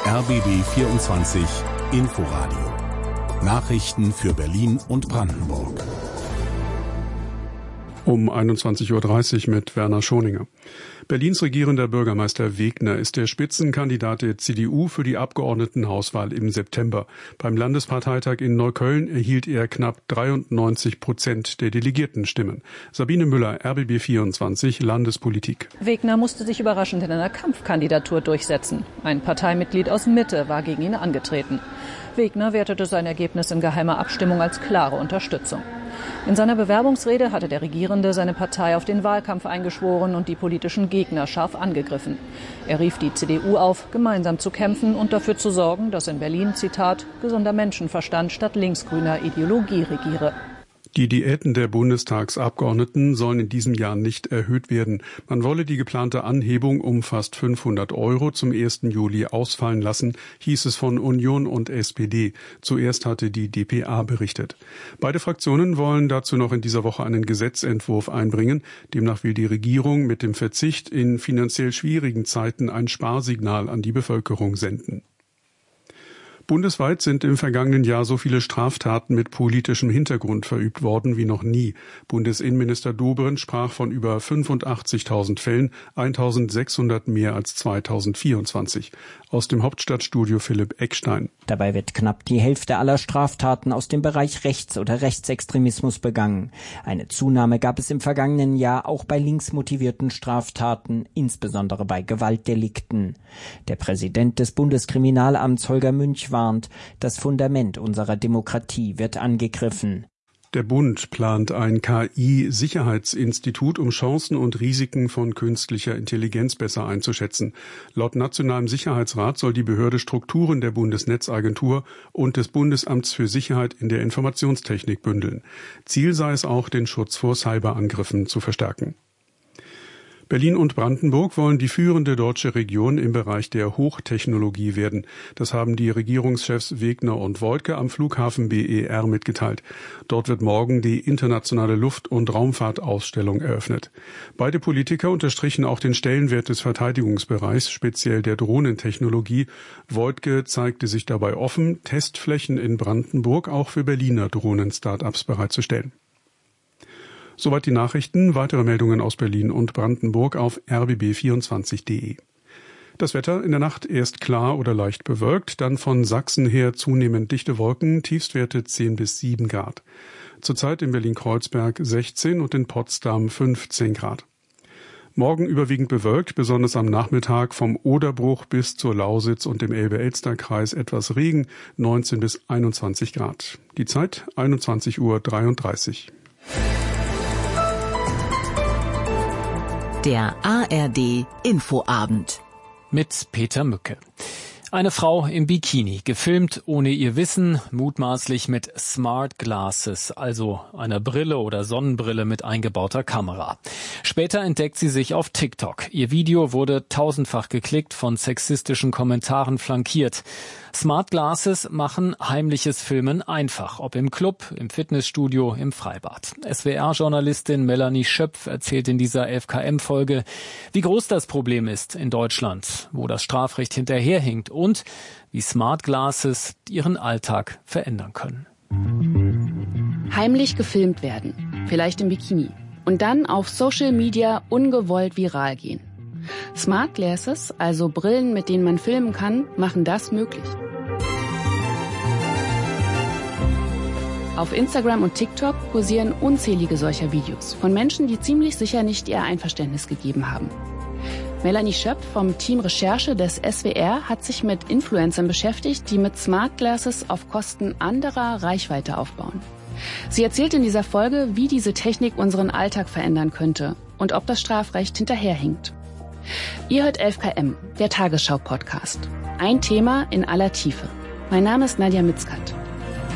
RBB 24 Inforadio. Nachrichten für Berlin und Brandenburg. Um 21.30 Uhr mit Werner Schoninger. Berlins regierender Bürgermeister Wegner ist der Spitzenkandidat der CDU für die Abgeordnetenhauswahl im September. Beim Landesparteitag in Neukölln erhielt er knapp 93% der Delegiertenstimmen. Sabine Müller, RBB 24 Landespolitik. Wegner musste sich überraschend in einer Kampfkandidatur durchsetzen. Ein Parteimitglied aus Mitte war gegen ihn angetreten. Wegner wertete sein Ergebnis in geheimer Abstimmung als klare Unterstützung. In seiner Bewerbungsrede hatte der Regierende seine Partei auf den Wahlkampf eingeschworen und die politischen Gegner scharf angegriffen. Er rief die CDU auf, gemeinsam zu kämpfen und dafür zu sorgen, dass in Berlin, Zitat, gesunder Menschenverstand statt linksgrüner Ideologie regiere. Die Diäten der Bundestagsabgeordneten sollen in diesem Jahr nicht erhöht werden. Man wolle die geplante Anhebung um fast 500 € zum 1. Juli ausfallen lassen, hieß es von Union und SPD. Zuerst hatte die dpa berichtet. Beide Fraktionen wollen dazu noch in dieser Woche einen Gesetzentwurf einbringen. Demnach will die Regierung mit dem Verzicht in finanziell schwierigen Zeiten ein Sparsignal an die Bevölkerung senden. Bundesweit sind im vergangenen Jahr so viele Straftaten mit politischem Hintergrund verübt worden wie noch nie. Bundesinnenminister Dobrindt sprach von über 85.000 Fällen, 1.600 mehr als 2024. Aus dem Hauptstadtstudio Philipp Eckstein. Dabei wird knapp die Hälfte aller Straftaten aus dem Bereich Rechts- oder Rechtsextremismus begangen. Eine Zunahme gab es im vergangenen Jahr auch bei linksmotivierten Straftaten, insbesondere bei Gewaltdelikten. Der Präsident des Bundeskriminalamts Holger Münch warnt, das Fundament unserer Demokratie wird angegriffen. Der Bund plant ein KI-Sicherheitsinstitut, um Chancen und Risiken von künstlicher Intelligenz besser einzuschätzen. Laut Nationalem Sicherheitsrat soll die Behörde Strukturen der Bundesnetzagentur und des Bundesamts für Sicherheit in der Informationstechnik bündeln. Ziel sei es auch, den Schutz vor Cyberangriffen zu verstärken. Berlin und Brandenburg wollen die führende deutsche Region im Bereich der Hochtechnologie werden. Das haben die Regierungschefs Wegner und Woidke am Flughafen BER mitgeteilt. Dort wird morgen die internationale Luft- und Raumfahrtausstellung eröffnet. Beide Politiker unterstrichen auch den Stellenwert des Verteidigungsbereichs, speziell der Drohnentechnologie. Woidke zeigte sich dabei offen, Testflächen in Brandenburg auch für Berliner Drohnen-Startups bereitzustellen. Soweit die Nachrichten. Weitere Meldungen aus Berlin und Brandenburg auf rbb24.de. Das Wetter in der Nacht erst klar oder leicht bewölkt, dann von Sachsen her zunehmend dichte Wolken, Tiefstwerte 10 bis 7 Grad. Zurzeit in Berlin-Kreuzberg 16 und in Potsdam 15 Grad. Morgen überwiegend bewölkt, besonders am Nachmittag vom Oderbruch bis zur Lausitz und dem Elbe-Elster-Kreis etwas Regen, 19 bis 21 Grad. Die Zeit 21:33 Uhr. Der ARD Infoabend mit Peter Mücke. Eine Frau im Bikini, gefilmt ohne ihr Wissen, mutmaßlich mit Smart Glasses, also einer Brille oder Sonnenbrille mit eingebauter Kamera. Später entdeckt sie sich auf TikTok. Ihr Video wurde tausendfach geklickt, von sexistischen Kommentaren flankiert. Smart Glasses machen heimliches Filmen einfach, ob im Club, im Fitnessstudio, im Freibad. SWR-Journalistin Melanie Schöpf erzählt in dieser FKM-Folge, wie groß das Problem ist in Deutschland, wo das Strafrecht hinterherhinkt und wie Smart Glasses ihren Alltag verändern können. Heimlich gefilmt werden, vielleicht im Bikini, und dann auf Social Media ungewollt viral gehen. Smart Glasses, also Brillen, mit denen man filmen kann, machen das möglich. Auf Instagram und TikTok kursieren unzählige solcher Videos von Menschen, die ziemlich sicher nicht ihr Einverständnis gegeben haben. Melanie Schöpf vom Team Recherche des SWR hat sich mit Influencern beschäftigt, die mit Smart Glasses auf Kosten anderer Reichweite aufbauen. Sie erzählt in dieser Folge, wie diese Technik unseren Alltag verändern könnte und ob das Strafrecht hinterherhinkt. Ihr hört 11KM, der Tagesschau-Podcast. Ein Thema in aller Tiefe. Mein Name ist Nadja Mitzkat.